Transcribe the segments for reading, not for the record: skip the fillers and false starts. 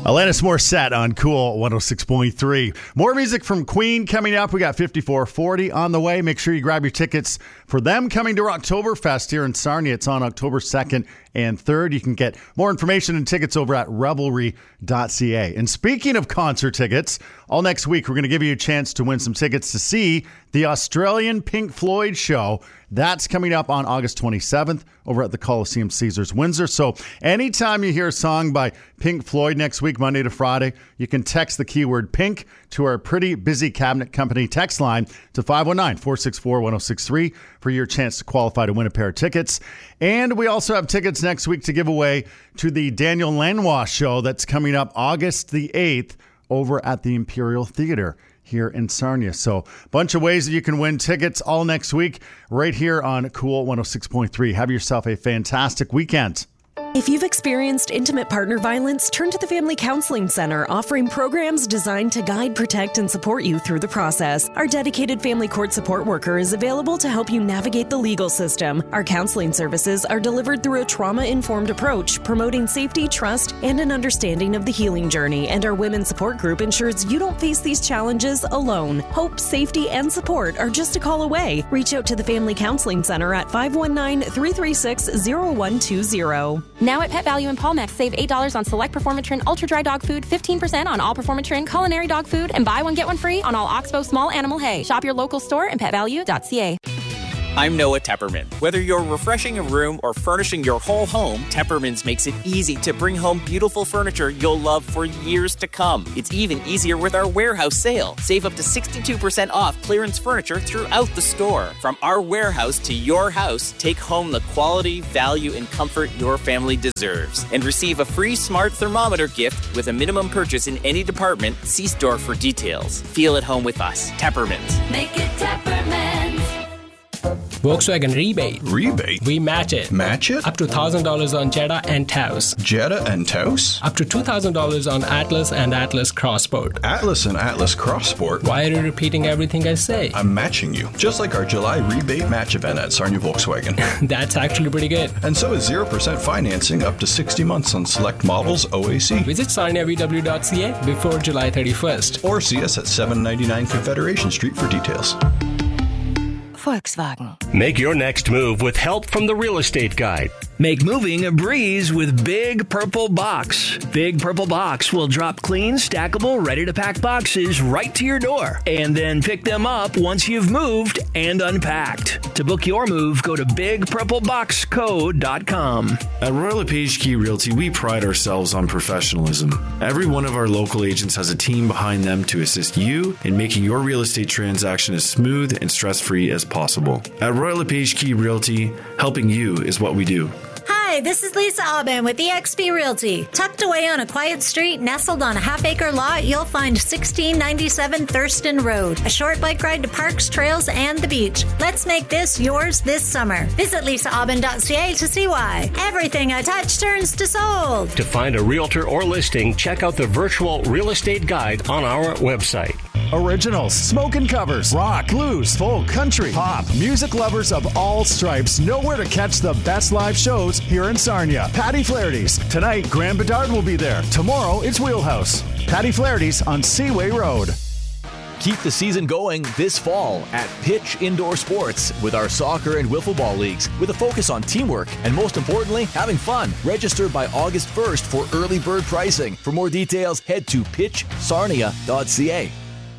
Alanis Morissette on Cool 106.3. More music from Queen coming up. We got 5440 on the way. Make sure you grab your tickets for them coming to Oktoberfest here in Sarnia. It's on October 2nd and 3rd. You can get more information and tickets over at revelry.ca. And speaking of concert tickets, all next week we're going to give you a chance to win some tickets to see the Australian Pink Floyd show. That's coming up on August 27th over at the Coliseum Caesars Windsor. So anytime you hear a song by Pink Floyd next week, Monday to Friday, you can text the keyword pink to our Pretty Busy Cabinet Company text line to 519-464-1063 for your chance to qualify to win a pair of tickets. And we also have tickets next week to give away to the Daniel Lanois show that's coming up August the 8th over at the Imperial Theater here in Sarnia. So a bunch of ways that you can win tickets all next week right here on Cool 106.3. Have yourself a fantastic weekend. If you've experienced intimate partner violence, turn to the Family Counseling Center, offering programs designed to guide, protect, and support you through the process. Our dedicated family court support worker is available to help you navigate the legal system. Our counseling services are delivered through a trauma-informed approach, promoting safety, trust, and an understanding of the healing journey. And our women's support group ensures you don't face these challenges alone. Hope, safety, and support are just a call away. Reach out to the Family Counseling Center at 519-336-0120. Now at Pet Value and Palmex, save $8 on select Performatrin Ultra Dry Dog Food, 15% on all Performatrin Culinary Dog Food, and buy one, get one free on all Oxbow Small Animal Hay. Shop your local store and petvalue.ca. I'm Noah Tepperman. Whether you're refreshing a room or furnishing your whole home, Tepperman's makes it easy to bring home beautiful furniture you'll love for years to come. It's even easier with our warehouse sale. Save up to 62% off clearance furniture throughout the store. From our warehouse to your house, take home the quality, value, and comfort your family deserves. And receive a free smart thermometer gift with a minimum purchase in any department. See store for details. Feel at home with us. Tepperman's. Make it Tepperman's. Volkswagen rebate. Rebate? We match it. Match it? Up to $1,000 on Jetta and Taos. Jetta and Taos? Up to $2,000 on Atlas and Atlas Crossport. Atlas and Atlas Crossport? Why are you repeating everything I say? I'm matching you. Just like our July rebate match event at Sarnia Volkswagen. That's actually pretty good. And so is 0% financing up to 60 months on select models OAC. Visit sarniavw.ca before July 31st. Or see us at 799 Confederation Street for details. Volkswagen. Make your next move with help from the Real Estate Guide. Make moving a breeze with Big Purple Box. Big Purple Box will drop clean, stackable, ready-to-pack boxes right to your door and then pick them up once you've moved and unpacked. To book your move, go to bigpurpleboxco.com. At Royal LePage Key Realty, we pride ourselves on professionalism. Every one of our local agents has a team behind them to assist you in making your real estate transaction as smooth and stress-free as possible. At Royal LePage Key Realty, helping you is what we do. Hi, this is Lisa Aubin with eXp Realty. Tucked away on a quiet street, nestled on a half-acre lot, you'll find 1697 Thurston Road. A short bike ride to parks, trails, and the beach. Let's make this yours this summer. Visit lisaaubin.ca to see why. Everything I touch turns to sold. To find a realtor or listing, check out the virtual real estate guide on our website. Originals, smoking covers, rock, blues, folk, country, pop. Music lovers of all stripes know where to catch the best live shows here in Sarnia. Patty Flaherty's. Tonight, Graham Bedard will be there. Tomorrow, it's Wheelhouse. Patty Flaherty's on Seaway Road. Keep the season going this fall at Pitch Indoor Sports with our soccer and wiffle ball leagues with a focus on teamwork and, most importantly, having fun. Register by August 1st for early bird pricing. For more details, head to pitchsarnia.ca.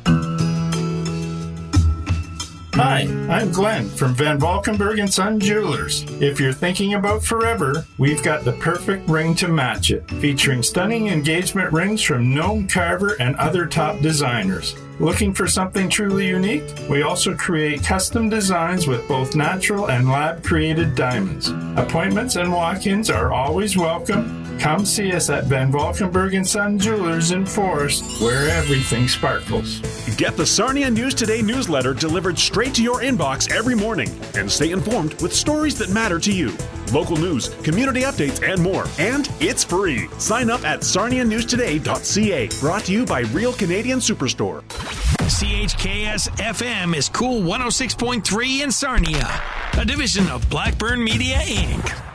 Hi, I'm Glenn from Van Valkenburg & Son Jewelers. If you're thinking about forever, we've got the perfect ring to match it, featuring stunning engagement rings from Gnome Carver and other top designers. Looking for something truly unique? We also create custom designs with both natural and lab-created diamonds. Appointments and walk-ins are always welcome. Come see us at Van Valkenburg & Son Jewelers in Forest, where everything sparkles. Get the Sarnia News Today newsletter delivered straight to your inbox every morning and stay informed with stories that matter to you. Local news, community updates, and more. And it's free. Sign up at sarnianewstoday.ca. Brought to you by Real Canadian Superstore. CHKS-FM is Cool 106.3 in Sarnia, a division of Blackburn Media, Inc.